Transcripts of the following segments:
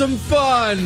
Some fun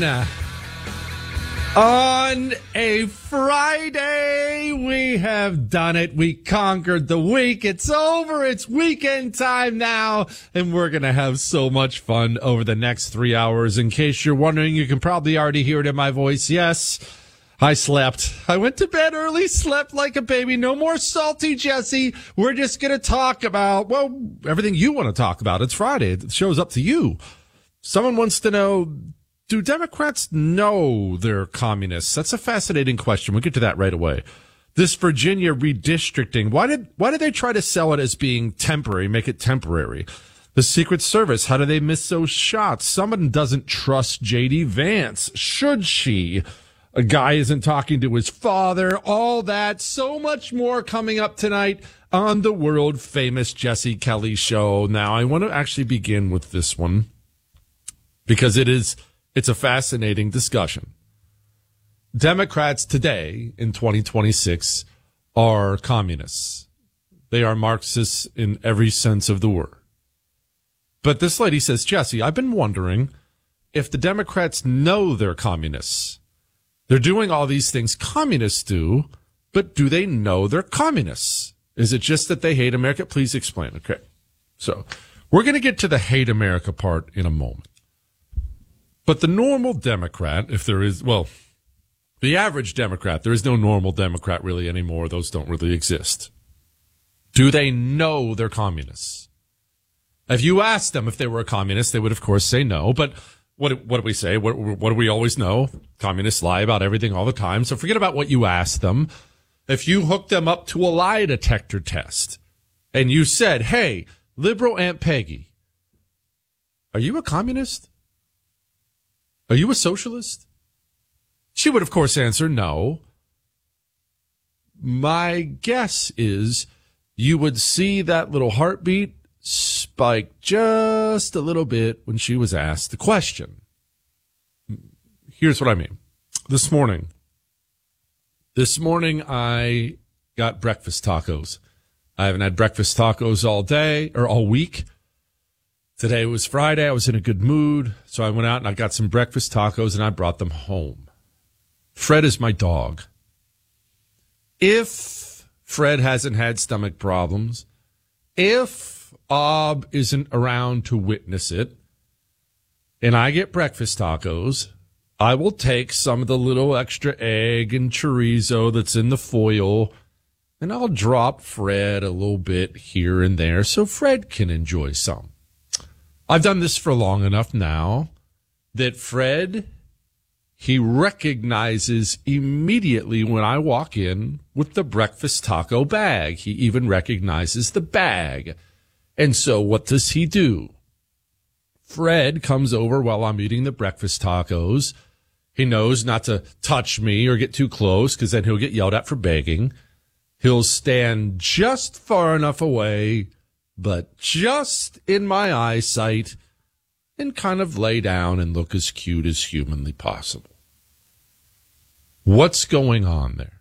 on a Friday. We have done it. We conquered the week. It's over. It's weekend time now, and we're going to have so much fun over the next 3 hours. In case you're wondering, you can probably already hear it in my voice. Yes, I slept. I went to bed early, slept like a baby. No more salty, Jesse. We're just going to talk about, well, everything you want to talk about. It's Friday. The show's up to you. Someone wants to know, do Democrats know they're communists? That's a fascinating question. We'll get to that right away. This Virginia redistricting, why did they try to sell it as being temporary, make it temporary? The Secret Service, how do they miss those shots? Someone doesn't trust J.D. Vance. Should she? A guy isn't talking to his father. All that, so much more coming up tonight on the world famous Jesse Kelly Show. Now, I want to actually begin with this one, because it's a fascinating discussion. Democrats today in 2026 are communists. They are Marxists in every sense of the word. But this lady says, Jesse, I've been wondering if the Democrats know they're communists. They're doing all these things communists do, but do they know they're communists? Is it just that they hate America? Please explain. Okay. So we're going to get to the hate America part in a moment. But the normal Democrat, if there is, well, the average Democrat, there is no normal Democrat really anymore. Those don't really exist. Do they know they're communists? If you asked them if they were a communist, they would, of course, say no. But what do we say? What do we always know? Communists lie about everything all the time. So forget about what you asked them. If you hooked them up to a lie detector test and you said, hey, liberal Aunt Peggy, are you a communist? Are you a socialist? She would, of course, answer no. My guess is you would see that little heartbeat spike just a little bit when she was asked the question. Here's what I mean. This morning I got breakfast tacos. I haven't had breakfast tacos all day or all week. Today was Friday. I was in a good mood, so I went out and I got some breakfast tacos and I brought them home. Fred is my dog. If Fred hasn't had stomach problems, if Ob isn't around to witness it, and I get breakfast tacos, I will take some of the little extra egg and chorizo that's in the foil, and I'll drop Fred a little bit here and there so Fred can enjoy some. I've done this for long enough now that Fred, he recognizes immediately when I walk in with the breakfast taco bag. He even recognizes the bag. And so what does he do? Fred comes over while I'm eating the breakfast tacos. He knows not to touch me or get too close because then he'll get yelled at for begging. He'll stand just far enough away, but just in my eyesight, and kind of lay down and look as cute as humanly possible. What's going on there?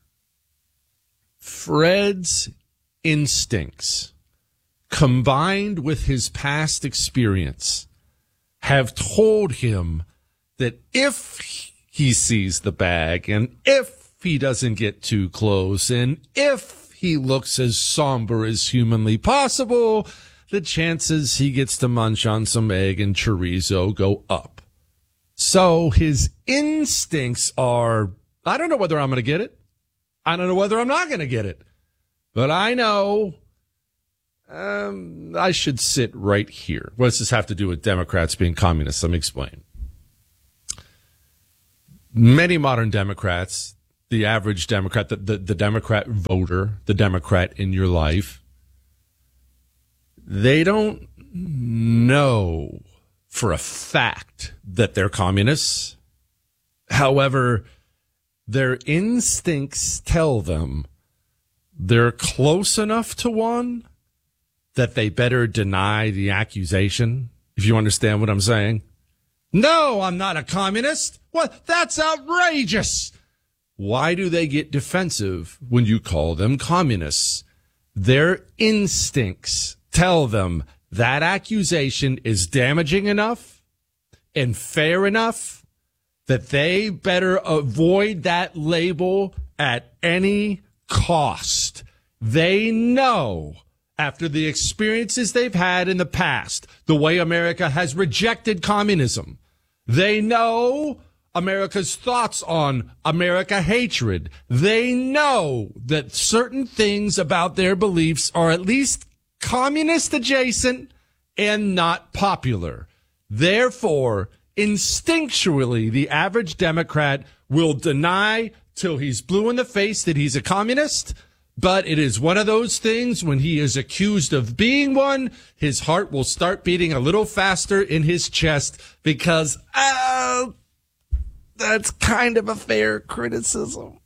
Fred's instincts, combined with his past experience, have told him that if he sees the bag and if he doesn't get too close and if he looks as somber as humanly possible, the chances he gets to munch on some egg and chorizo go up. So his instincts are, I don't know whether I'm going to get it. I don't know whether I'm not going to get it. But I know I should sit right here. What does this have to do with Democrats being communists? Let me explain. Many modern Democrats, the average Democrat, the Democrat voter, the Democrat in your life, they don't know for a fact that they're communists. However, their instincts tell them they're close enough to one that they better deny the accusation, if you understand what I'm saying. No, I'm not a communist. What? That's outrageous. Why do they get defensive when you call them communists? Their instincts tell them that accusation is damaging enough, and fair enough that they better avoid that label at any cost. They know, after the experiences they've had in the past, the way America has rejected communism, they know America's thoughts on America hatred. They know that certain things about their beliefs are at least communist adjacent and not popular. Therefore, instinctually, the average Democrat will deny till he's blue in the face that he's a communist. But it is one of those things when he is accused of being one, his heart will start beating a little faster in his chest because, that's kind of a fair criticism.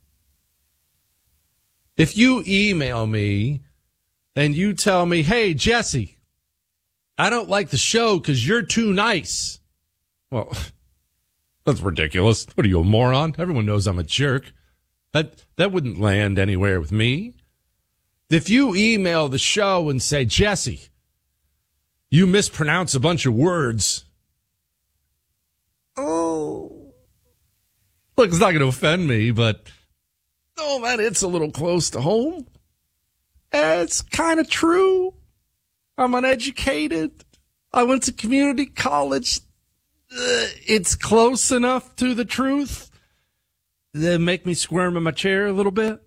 If you email me and you tell me, hey, Jesse, I don't like the show because you're too nice. Well, that's ridiculous. What are you, a moron? Everyone knows I'm a jerk. That wouldn't land anywhere with me. If you email the show and say, Jesse, you mispronounce a bunch of words. Oh. Look, it's not going to offend me, but, oh, man, it's a little close to home. It's kind of true. I'm uneducated. I went to community college. It's close enough to the truth that make me squirm in my chair a little bit.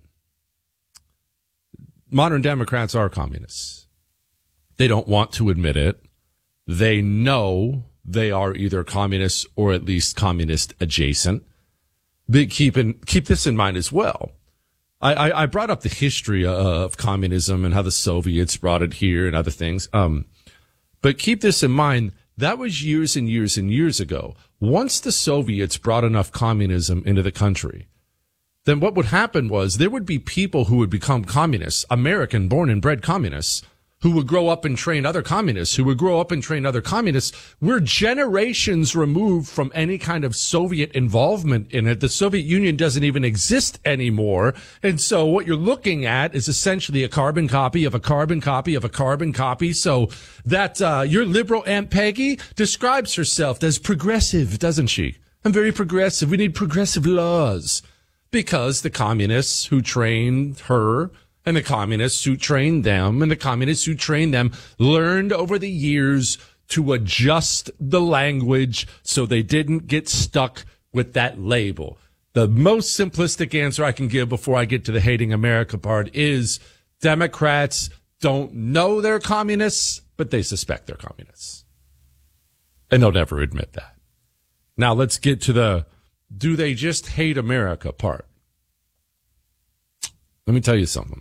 Modern Democrats are communists. They don't want to admit it. They know they are either communists or at least communist adjacent. But keep this in mind as well. I brought up the history of communism and how the Soviets brought it here and other things. But keep this in mind. That was years and years and years ago. Once the Soviets brought enough communism into the country, then what would happen was there would be people who would become communists, American born and bred communists, who would grow up and train other communists, who would grow up and train other communists. We're generations removed from any kind of Soviet involvement in it. The Soviet Union doesn't even exist anymore. And so what you're looking at is essentially a carbon copy of a carbon copy of a carbon copy. So that your liberal Aunt Peggy describes herself as progressive, doesn't she? I'm very progressive. We need progressive laws. Because the communists who trained her and the communists who trained them and the communists who trained them learned over the years to adjust the language so they didn't get stuck with that label. The most simplistic answer I can give before I get to the hating America part is Democrats don't know they're communists, but they suspect they're communists. And they'll never admit that. Now let's get to the do they just hate America part. Let me tell you something.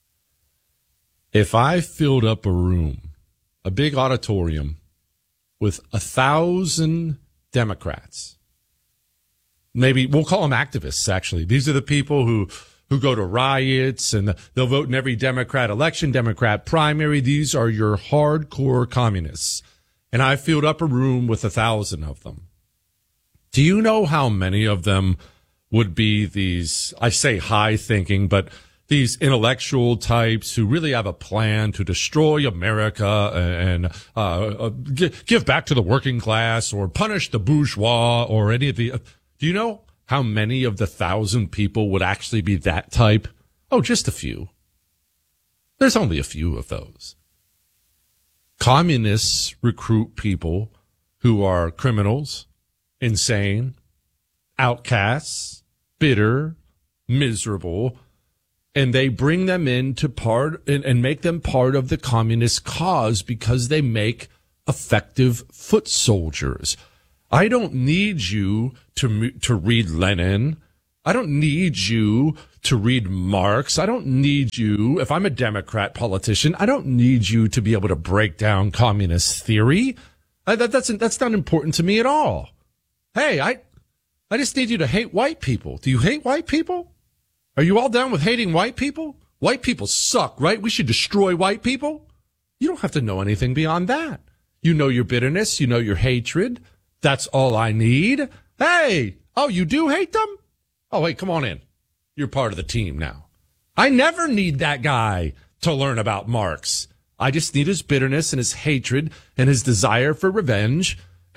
If I filled up a room, a big auditorium with 1,000 Democrats, maybe we'll call them activists, actually. These are the people who go to riots and they'll vote in every Democrat election, Democrat primary. These are your hardcore communists. And I filled up a room with 1,000 of them. Do you know how many of them would be these, I say high thinking, but these intellectual types who really have a plan to destroy America and give back to the working class or punish the bourgeois or any of the... Do you know how many of the 1,000 people would actually be that type? Oh, just a few. There's only a few of those. Communists recruit people who are criminals, insane, outcasts, bitter, miserable, and they bring them in to part and make them part of the communist cause because they make effective foot soldiers. I don't need you to read Lenin. I don't need you to read Marx. I don't need you, if I'm a Democrat politician, I don't need you to be able to break down communist theory. That's not important to me at all. Hey, I just need you to hate white people. Do you hate white people? Are you all down with hating white people? White people suck, right? We should destroy white people. You don't have to know anything beyond that. You know your bitterness. You know your hatred. That's all I need. Hey, oh, you do hate them? Oh, hey, come on in. You're part of the team now. I never need that guy to learn about Marx. I just need his bitterness and his hatred and his desire for revenge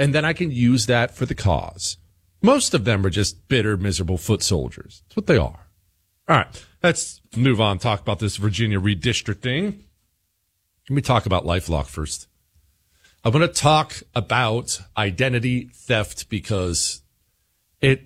and then I can use that for the cause. Most of them are just bitter, miserable foot soldiers. That's what they are. All right, let's move on, talk about this Virginia redistricting. Let me talk about LifeLock first. I want to talk about identity theft because it's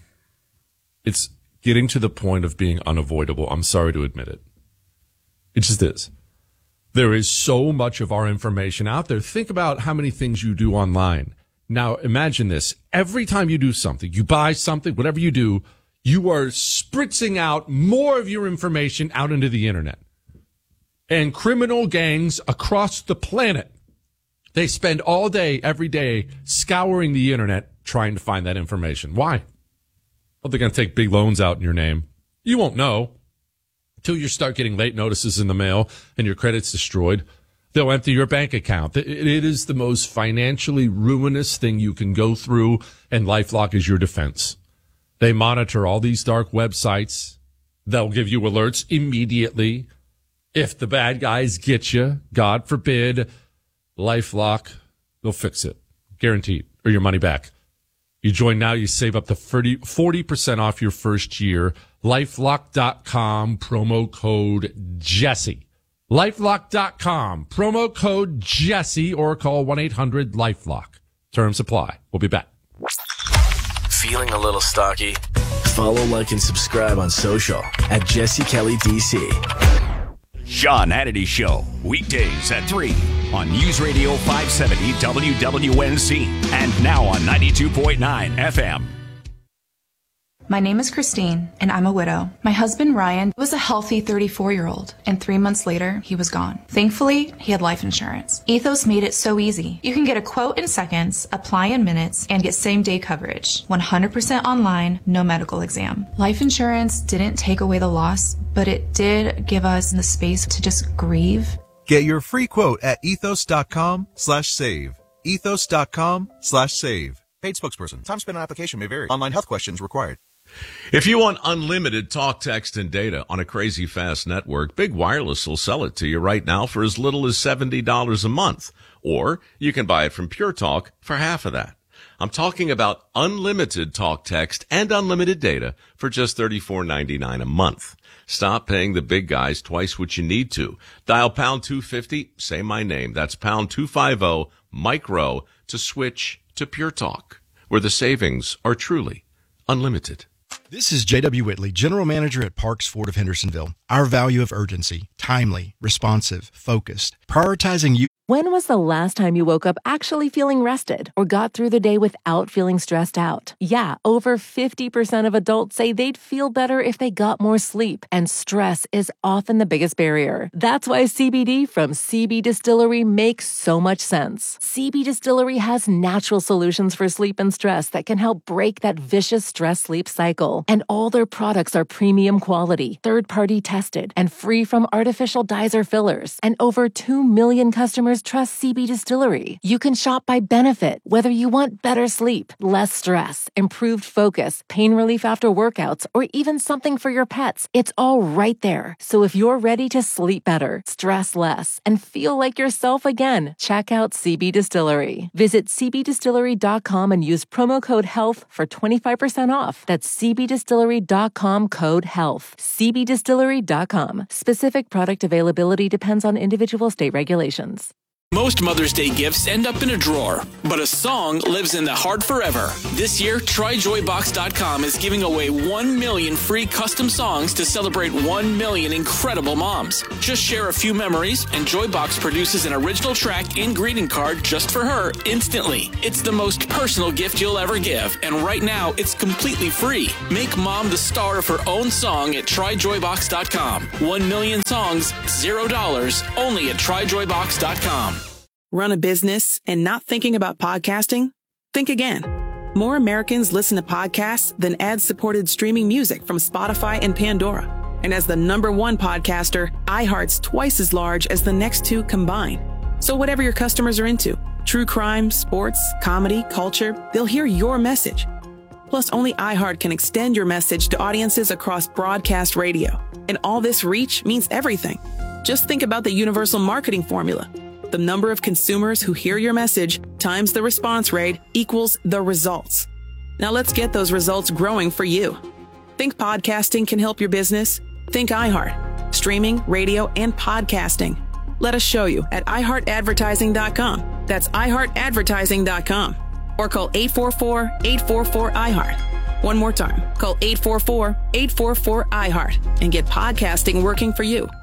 getting to the point of being unavoidable. I'm sorry to admit it. It just is. There is so much of our information out there. Think about how many things you do online. Now, imagine this. Every time you do something, you buy something, whatever you do, you are spritzing out more of your information out into the internet. And criminal gangs across the planet, they spend all day, every day, scouring the internet trying to find that information. Why? Well, they're going to take big loans out in your name. You won't know until you start getting late notices in the mail and your credit's destroyed. They'll empty your bank account. It is the most financially ruinous thing you can go through, and LifeLock is your defense. They monitor all these dark websites. They'll give you alerts immediately. If the bad guys get you, God forbid, LifeLock, they'll fix it. Guaranteed. Or your money back. You join now, you save up to 40% off your first year. LifeLock.com, promo code Jesse. LifeLock.com, promo code Jesse, or call 1-800-LifeLock. Terms apply. We'll be back. Feeling a little stocky? Follow, like, and subscribe on social at Jesse Kelly DC. Sean Hannity Show, weekdays at 3 on News Radio 570 WWNC and now on 92.9 FM. My name is Christine, and I'm a widow. My husband, Ryan, was a healthy 34-year-old, and 3 months later, he was gone. Thankfully, he had life insurance. Ethos made it so easy. You can get a quote in seconds, apply in minutes, and get same-day coverage. 100% online, no medical exam. Life insurance didn't take away the loss, but it did give us the space to just grieve. Get your free quote at ethos.com/save. Ethos.com/save. Paid spokesperson. Time spent on application may vary. Online health questions required. If you want unlimited talk, text, and data on a crazy fast network, Big Wireless will sell it to you right now for as little as $70 a month. Or you can buy it from Pure Talk for half of that. I'm talking about unlimited talk, text, and unlimited data for just $34.99 a month. Stop paying the big guys twice what you need to. Dial pound 250, say my name. That's pound 250, micro, to switch to Pure Talk, where the savings are truly unlimited. This is J.W. Whitley, General Manager at Parks Ford of Hendersonville. Our value of urgency, timely, responsive, focused, prioritizing you. When was the last time you woke up actually feeling rested or got through the day without feeling stressed out? Yeah, over 50% of adults say they'd feel better if they got more sleep, and stress is often the biggest barrier. That's why CBD from CB Distillery makes so much sense. CB Distillery has natural solutions for sleep and stress that can help break that vicious stress-sleep cycle. And all their products are premium quality, third-party tested, and free from artificial dyes or fillers. And over 2 million customers trust CB Distillery. You can shop by benefit, whether you want better sleep, less stress, improved focus, pain relief after workouts, or even something for your pets. It's all right there. So if you're ready to sleep better, stress less, and feel like yourself again, check out CB Distillery. Visit cbdistillery.com and use promo code HEALTH for 25% off. That's cbdistillery.com, code HEALTH. cbdistillery.com. Specific product availability depends on individual state regulations. Most Mother's Day gifts end up in a drawer, but a song lives in the heart forever. This year, TryJoyBox.com is giving away 1 million free custom songs to celebrate 1 million incredible moms. Just share a few memories, and Joybox produces an original track and greeting card just for her instantly. It's the most personal gift you'll ever give, and right now, it's completely free. Make mom the star of her own song at TryJoyBox.com. 1 million songs, $0, only at TryJoyBox.com. Run a business and not thinking about podcasting? Think again. More Americans listen to podcasts than ad-supported streaming music from Spotify and Pandora. And as the #1 podcaster, iHeart's twice as large as the next two combined. So whatever your customers are into, true crime, sports, comedy, culture, they'll hear your message. Plus, only iHeart can extend your message to audiences across broadcast radio. And all this reach means everything. Just think about the universal marketing formula. The number of consumers who hear your message times the response rate equals the results. Now let's get those results growing for you. Think podcasting can help your business? Think iHeart. Streaming, radio, and podcasting. Let us show you at iHeartAdvertising.com. That's iHeartAdvertising.com. Or call 844-844-iHeart. One more time, call 844-844-iHeart and get podcasting working for you.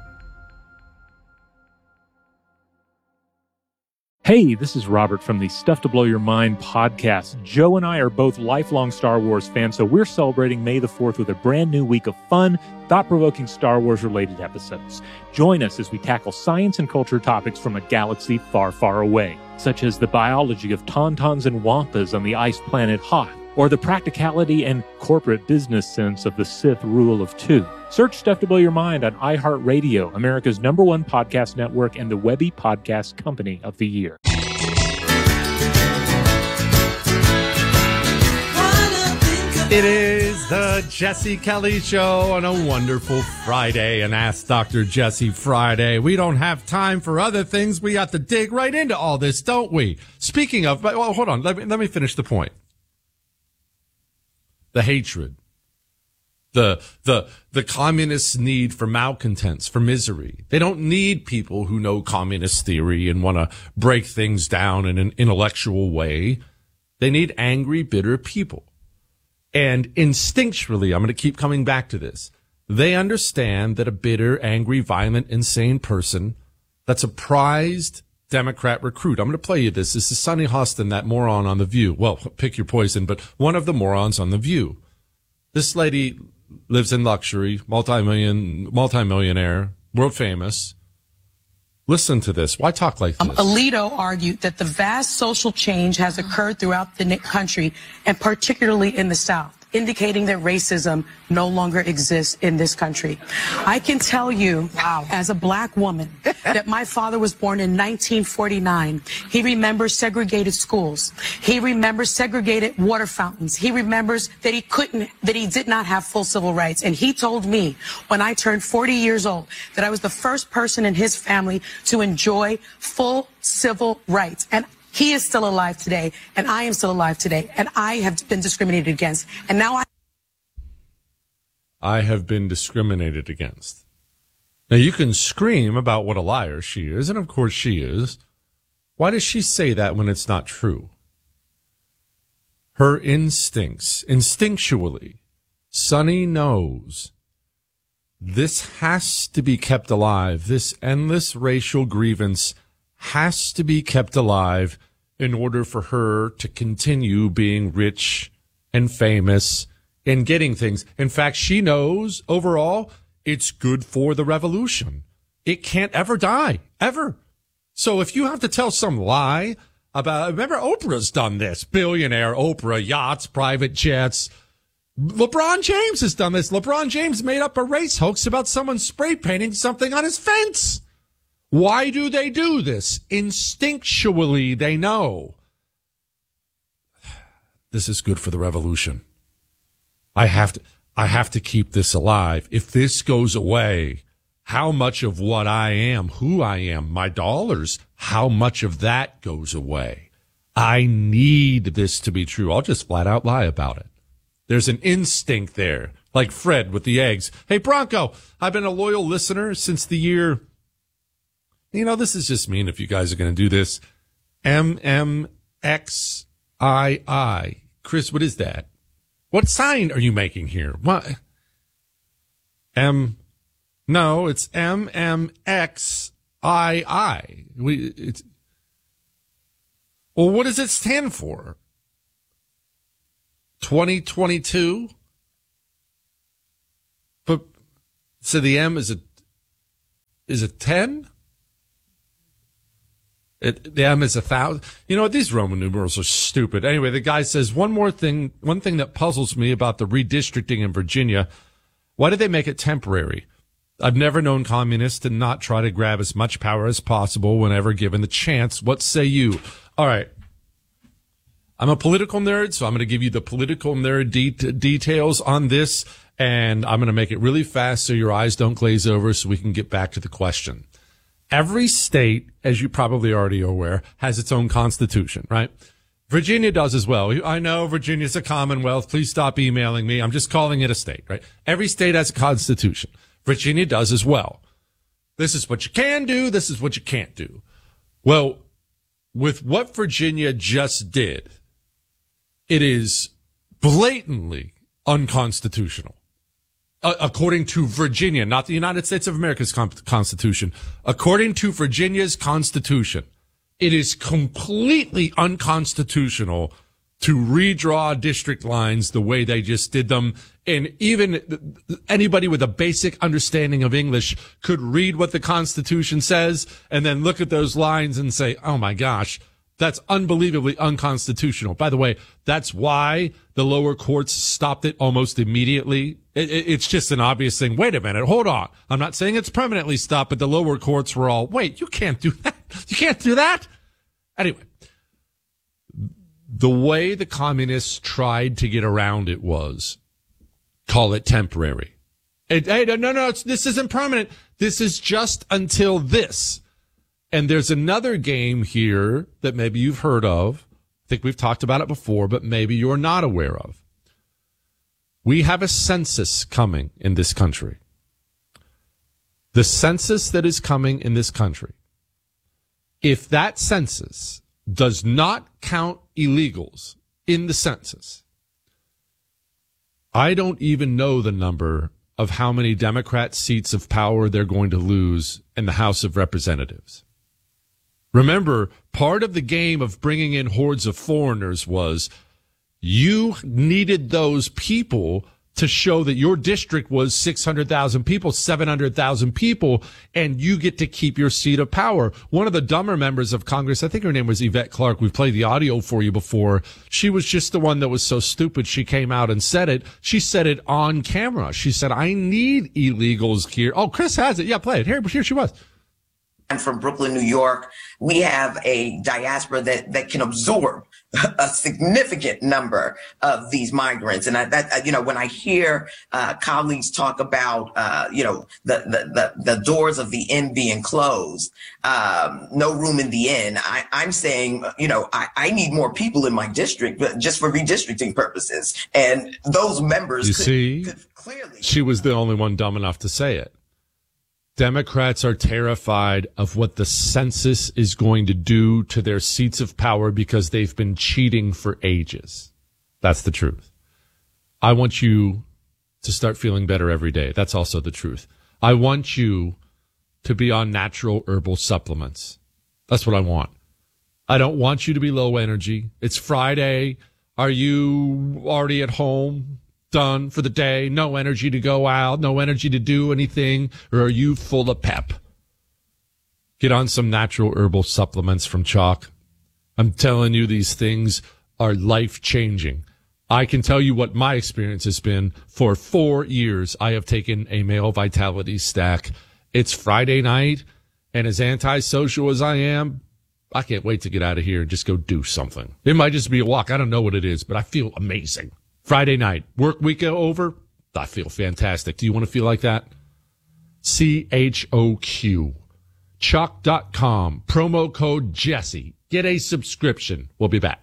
Hey, this is Robert from the Stuff to Blow Your Mind podcast. Joe and I are both lifelong Star Wars fans, so we're celebrating May the 4th with a brand new week of fun, thought-provoking Star Wars-related episodes. Join us as we tackle science and culture topics from a galaxy far, far away, such as the biology of tauntauns and wampas on the ice planet Hoth, or the practicality and corporate business sense of the Sith Rule of Two. Search Stuff to Blow Your Mind on iHeartRadio, America's #1 podcast network and the Webby Podcast Company of the Year. It is the Jesse Kelly Show on a wonderful Friday, and Ask Dr. Jesse Friday. We don't have time for other things. We have to dig right into all this, don't we? Speaking of, well, hold on. Let me finish the point. The hatred, the communists' need for malcontents, for misery. They don't need people who know communist theory and want to break things down in an intellectual way. They need angry, bitter people. And instinctually, I'm going to keep coming back to this. They understand that a bitter, angry, violent, insane person, that's a prized Democrat recruit. I'm going to play you this. This is Sonny Hostin, that moron on The View. Well, pick your poison, but one of the morons on The View. This lady lives in luxury, multimillionaire, world famous. Listen to this. Why talk like this? Alito argued that the vast social change has occurred throughout the country, and particularly in the South, indicating that racism no longer exists in this country. I can tell you, as a black woman, that my father was born in 1949. He remembers segregated schools. He remembers segregated water fountains. He remembers that he did not have full civil rights. And he told me when I turned 40 years old that I was the first person in his family to enjoy full civil rights. And he is still alive today, and I am still alive today, and I have been discriminated against. And now I have been discriminated against. Now, you can scream about what a liar she is, and of course she is. Why does she say that when it's not true? Her instincts, instinctually, Sonny knows this has to be kept alive. This endless racial grievance has to be kept alive in order for her to continue being rich and famous and getting things. In fact, she knows overall it's good for the revolution. It can't ever die, ever. So if you have to tell some lie about, remember Oprah's done this, billionaire Oprah, yachts, private jets. LeBron James has done this. LeBron James made up a race hoax about someone spray painting something on his fence. Why do they do this? Instinctually, they know this is good for the revolution. I have to keep this alive. If this goes away, how much of what I am, who I am, my dollars, how much of that goes away? I need this to be true. I'll just flat out lie about it. There's an instinct there, like Fred with the eggs. Hey, Bronco, I've been a loyal listener since the year. You know, this is just mean if you guys are going to do this. MMXII. Chris, what is that? What sign are you making here? What? No, it's MMXII. Well, what does it stand for? 2022? But, so the M is a 10? The M is 1,000. You know what? These Roman numerals are stupid. Anyway, the guy says one thing that puzzles me about the redistricting in Virginia. Why did they make it temporary? I've never known communists to not try to grab as much power as possible whenever given the chance. What say you? All right. I'm a political nerd, so I'm going to give you the political nerd details on this, and I'm going to make it really fast so your eyes don't glaze over so we can get back to the question. every state, as you probably already are aware, has its own constitution, right? Virginia does as well. I know Virginia's a commonwealth. Please stop emailing me. I'm just calling it a state, right? Every state has a constitution. Virginia does as well. This is what you can do. This is what you can't do. Well, with what Virginia just did, it is blatantly unconstitutional. According to Virginia, not the United States of America's Constitution. According to Virginia's Constitution, it is completely unconstitutional to redraw district lines the way they just did them. And even anybody with a basic understanding of English could read what the Constitution says and then look at those lines and say, oh my gosh, that's unbelievably unconstitutional. By the way, that's why the lower courts stopped it almost immediately. It's just an obvious thing. Wait a minute. Hold on. I'm not saying it's permanently stopped, but the lower courts were all, wait, you can't do that. You can't do that. Anyway, the way the communists tried to get around it was call it temporary. Hey, no, this isn't permanent. This is just until this. And there's another game here that maybe you've heard of. I think we've talked about it before, but maybe you're not aware of. We have a census coming in this country. The census that is coming in this country, if that census does not count illegals in the census, I don't even know the number of how many Democrat seats of power they're going to lose in the House of Representatives. Remember, part of the game of bringing in hordes of foreigners was you needed those people to show that your district was 600,000 people, 700,000 people, and you get to keep your seat of power. One of the dumber members of Congress, I think her name was Yvette Clarke. We've played the audio for you before. She was just the one that was so stupid. She came out and said it. She said it on camera. She said, I need illegals here. Oh, Chris has it. Yeah, play it. Here she was. I'm from Brooklyn, New York. We have a diaspora that can absorb a significant number of these migrants. And when I hear colleagues talk about, the doors of the inn being closed, no room in the inn, I'm saying, I need more people in my district just for redistricting purposes. And those members could clearly. She was the only one dumb enough to say it. Democrats are terrified of what the census is going to do to their seats of power because they've been cheating for ages. That's the truth. I want you to start feeling better every day. That's also the truth. I want you to be on natural herbal supplements. That's what I want. I don't want you to be low energy. It's Friday. Are you already at home? Done for the day, no energy to go out, no energy to do anything, or are you full of pep? Get on some natural herbal supplements from Chalk. I'm telling you, these things are life-changing. I can tell you what my experience has been. For 4 years, I have taken a male vitality stack. It's Friday night, and as antisocial as I am, I can't wait to get out of here and just go do something. It might just be a walk. I don't know what it is, but I feel amazing. Friday night, work week over, I feel fantastic. Do you want to feel like that? CHOQ. Chalk.com. Promo code Jesse. Get a subscription. We'll be back.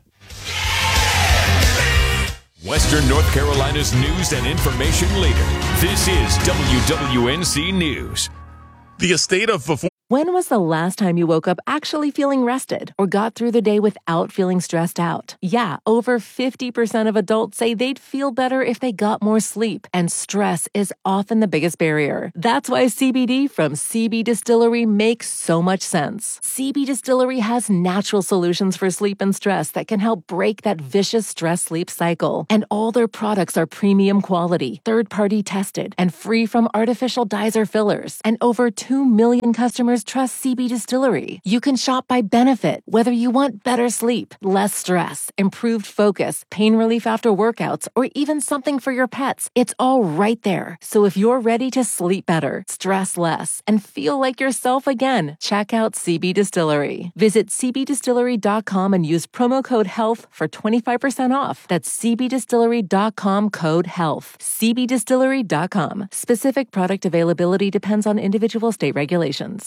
Western North Carolina's news and information leader. This is WWNC News. The estate of When was the last time you woke up actually feeling rested or got through the day without feeling stressed out? Yeah, over 50% of adults say they'd feel better if they got more sleep, and stress is often the biggest barrier. That's why CBD from CB Distillery makes so much sense. CB Distillery has natural solutions for sleep and stress that can help break that vicious stress-sleep cycle. And all their products are premium quality, third-party tested, and free from artificial dyes or fillers. And over 2 million customers trust CB Distillery. You can shop by benefit, whether you want better sleep, less stress, improved focus, pain relief after workouts, or even something for your pets. It's all right there. So if you're ready to sleep better, stress less, and feel like yourself again, check out CB Distillery. Visit cbdistillery.com and use promo code HEALTH for 25% off. That's cbdistillery.com code HEALTH. cbdistillery.com. Specific product availability depends on individual state regulations.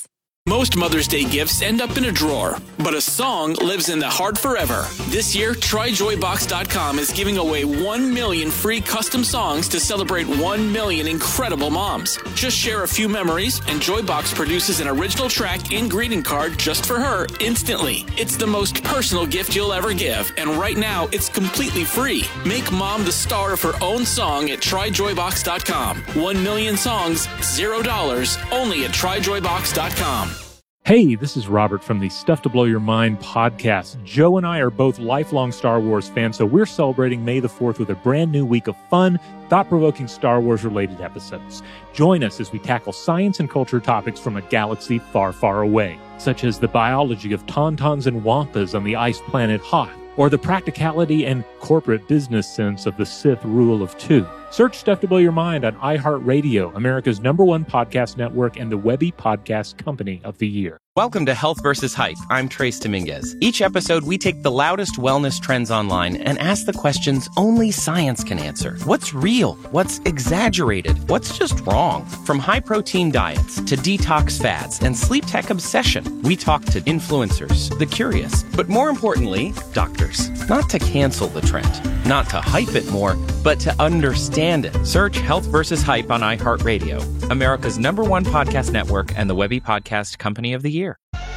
Most Mother's Day gifts end up in a drawer, but a song lives in the heart forever. This year, TryJoyBox.com is giving away 1 million free custom songs to celebrate 1 million incredible moms. Just share a few memories, and Joybox produces an original track and greeting card just for her instantly. It's the most personal gift you'll ever give, and right now, it's completely free. Make mom the star of her own song at TryJoyBox.com. 1 million songs, $0, only at TryJoyBox.com. Hey, this is Robert from the Stuff to Blow Your Mind podcast. Joe and I are both lifelong Star Wars fans, so we're celebrating May the 4th with a brand new week of fun, thought-provoking Star Wars-related episodes. Join us as we tackle science and culture topics from a galaxy far, far away, such as the biology of tauntauns and wampas on the ice planet Hoth, or the practicality and corporate business sense of the Sith rule of two. Search Stuff to Blow Your Mind on iHeartRadio, America's #1 podcast network and the Webby Podcast Company of the Year. Welcome to Health vs. Hype. I'm Trace Dominguez. Each episode, we take the loudest wellness trends online and ask the questions only science can answer. What's real? What's exaggerated? What's just wrong? From high-protein diets to detox fads and sleep tech obsession, we talk to influencers, the curious, but more importantly, doctors. Not to cancel the trend, not to hype it more, but to understand it. Search Health vs. Hype on iHeartRadio, America's #1 podcast network and the Webby Podcast Company of the Year.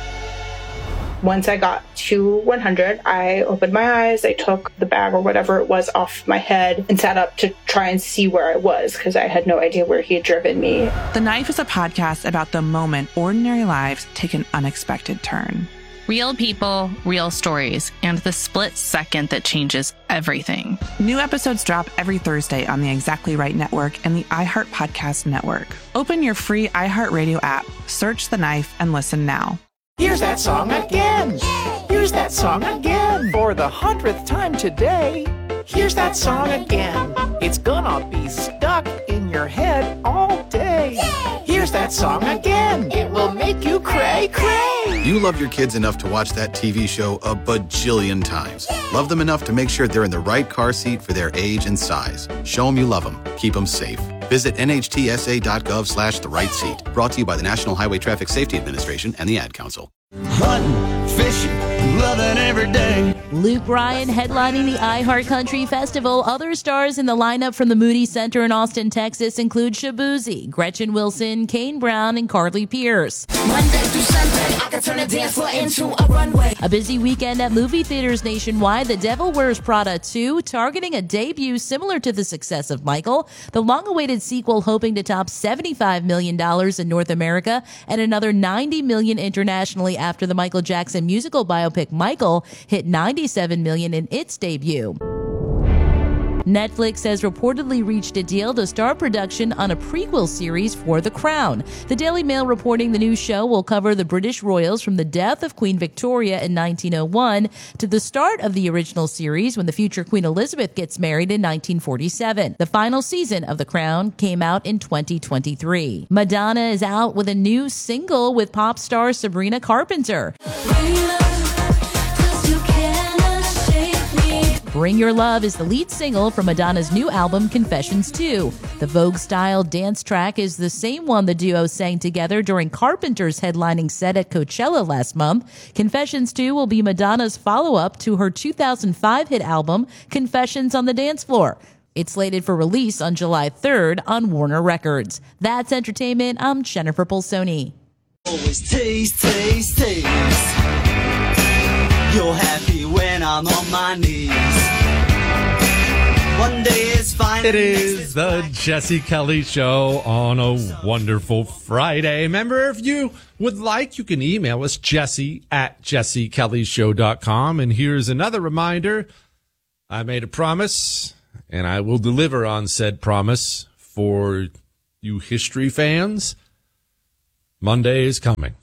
Once I got to 100, I opened my eyes, I took the bag or whatever it was off my head and sat up to try and see where I was because I had no idea where he had driven me. The Knife is a podcast about the moment ordinary lives take an unexpected turn. Real people, real stories, and the split second that changes everything. New episodes drop every Thursday on the Exactly Right Network and the iHeart Podcast Network. Open your free iHeartRadio app, search The Knife, and listen now. Here's that song again. Here's that song again. For the 100th time today. Here's that song again. It's gonna be stuck in your head all day. Here's that song again. It will make you cray, cray. You love your kids enough to watch that TV show a bajillion times. Love them enough to make sure they're in the right car seat for their age and size. Show them you love them. Keep them safe. Visit nhtsa.gov/the right seat. Brought to you by the National Highway Traffic Safety Administration and the Ad Council. Hunting, fishing, loving every day. Luke Bryan headlining the iHeart Country Festival. Other stars in the lineup from the Moody Center in Austin, Texas include Shabuzi, Gretchen Wilson, Kane Brown, and Carly Pierce. Monday through Sunday, I can turn a dance floor into a runway. A busy weekend at movie theaters nationwide. The Devil Wears Prada 2, targeting a debut similar to the success of Michael. The long-awaited sequel hoping to top $75 million in North America and another $90 million internationally after the Michael Jackson musical biopic Michael hit $97 million in its debut. Netflix has reportedly reached a deal to start production on a prequel series for The Crown. The Daily Mail reporting the new show will cover the British royals from the death of Queen Victoria in 1901 to the start of the original series when the future Queen Elizabeth gets married in 1947. The final season of The Crown came out in 2023. Madonna is out with a new single with pop star Sabrina Carpenter. Bring Your Love is the lead single from Madonna's new album, Confessions 2. The Vogue-style dance track is the same one the duo sang together during Carpenter's headlining set at Coachella last month. Confessions 2 will be Madonna's follow-up to her 2005 hit album, Confessions on the Dance Floor. It's slated for release on July 3rd on Warner Records. That's entertainment. I'm Jennifer Polsoni. Always taste, taste, taste. You're happy when I'm on my knees. One day is fine. It is the Jesse Kelly Show on a wonderful Friday. Remember, if you would like, you can email us, jesse@jessekellyshow.com. And here's another reminder. I made a promise, and I will deliver on said promise for you history fans. Monday is coming.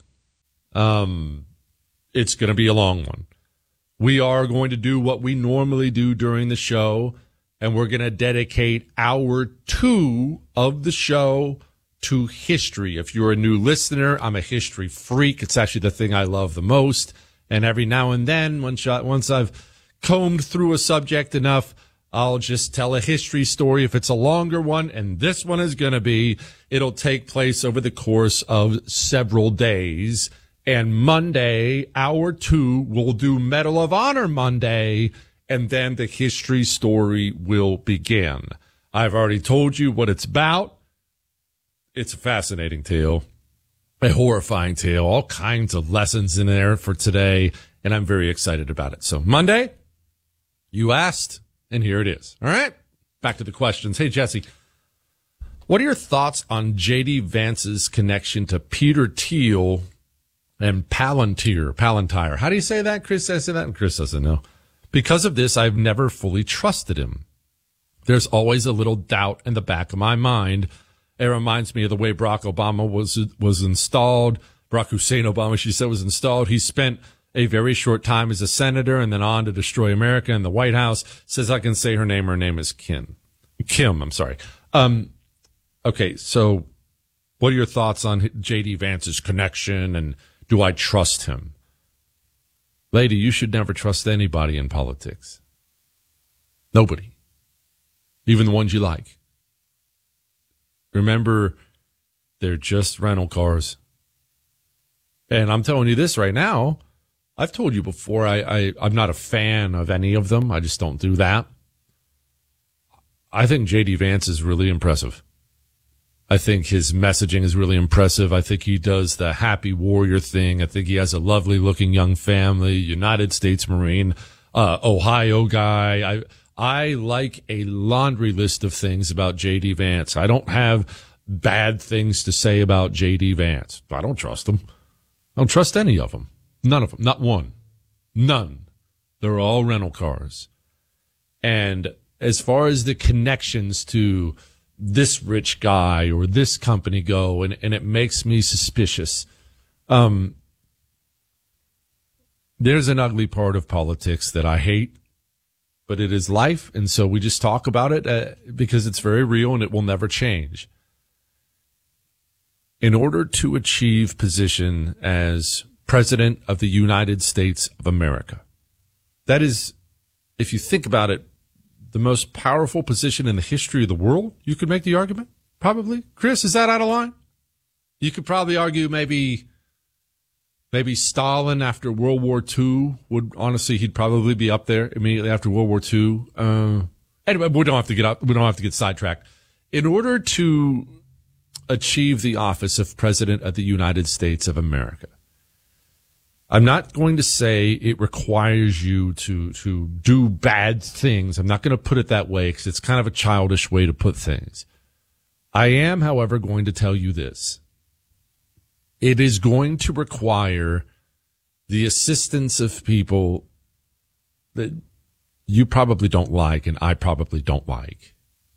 It's going to be a long one. We are going to do what we normally do during the show, and we're going to dedicate hour 2 of the show to history. If you're a new listener, I'm a history freak. It's actually the thing I love the most. And every now and then, once I've combed through a subject enough, I'll just tell a history story if it's a longer one, and this one is going to be, it'll take place over the course of several days. And Monday, hour 2, we'll do Medal of Honor Monday, and then the history story will begin. I've already told you what it's about. It's a fascinating tale, a horrifying tale, all kinds of lessons in there for today, and I'm very excited about it. So Monday, you asked, and here it is. All right, back to the questions. Hey, Jesse, what are your thoughts on J.D. Vance's connection to Peter Thiel and Palantir? How do you say that? Chris says that, and Chris doesn't know. Because of this, I've never fully trusted him. There's always a little doubt in the back of my mind. It reminds me of the way Barack Obama was installed. Barack Hussein Obama, she said, was installed. He spent a very short time as a senator and then on to destroy America in the White House. Says I can say her name. Her name is Kim. I'm sorry. Okay, so what are your thoughts on J.D. Vance's connection, and do I trust him? Lady, you should never trust anybody in politics. Nobody. Even the ones you like. Remember, they're just rental cars. And I'm telling you this right now. I've told you before, I'm not a fan of any of them. I just don't do that. I think J.D. Vance is really impressive. I think his messaging is really impressive. I think he does the happy warrior thing. I think he has a lovely looking young family, United States Marine, Ohio guy. I like a laundry list of things about J.D. Vance. I don't have bad things to say about J.D. Vance. I don't trust him. I don't trust any of them. None of them. Not one. None. They're all rental cars. And as far as the connections to this rich guy or this company go, and it makes me suspicious. There's an ugly part of politics that I hate, but it is life, and so we just talk about it because it's very real and it will never change. In order to achieve position as President of the United States of America, that is, if you think about it, the most powerful position in the history of the world. You could make the argument, probably. Chris, is that out of line? You could probably argue maybe Stalin after World War II would, honestly, he'd probably be up there immediately after World War II. Anyway, we don't have to get sidetracked. In order to achieve the office of President of the United States of America, I'm not going to say it requires you to do bad things. I'm not going to put it that way because it's kind of a childish way to put things. I am, however, going to tell you this. It is going to require the assistance of people that you probably don't like and I probably don't like.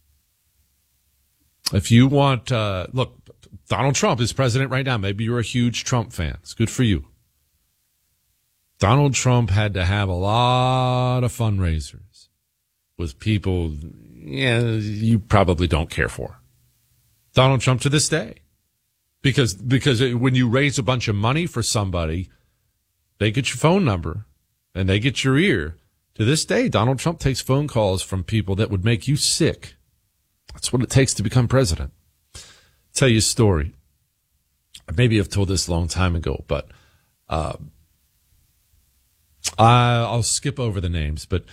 If you want, look, Donald Trump is president right now. Maybe you're a huge Trump fan. It's good for you. Donald Trump had to have a lot of fundraisers with people you probably don't care for. Donald Trump to this day. Because when you raise a bunch of money for somebody, they get your phone number and they get your ear. To this day, Donald Trump takes phone calls from people that would make you sick. That's what it takes to become president. I'll tell you a story. Maybe I've told this a long time ago, but I'll skip over the names, but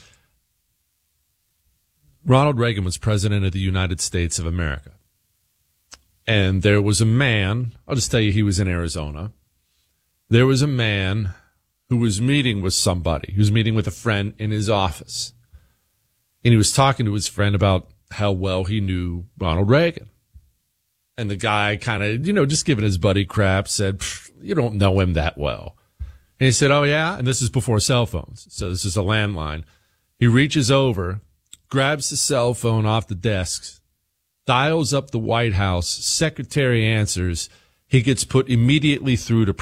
Ronald Reagan was president of the United States of America. And there was a man, I'll just tell you, he was in Arizona. There was a man who was meeting with somebody. He was meeting with a friend in his office. And he was talking to his friend about how well he knew Ronald Reagan. And the guy kind of, just giving his buddy crap, said, you don't know him that well. And he said, oh, yeah? And this is before cell phones. So this is a landline. He reaches over, grabs the cell phone off the desk, dials up the White House. Secretary answers. He gets put immediately through to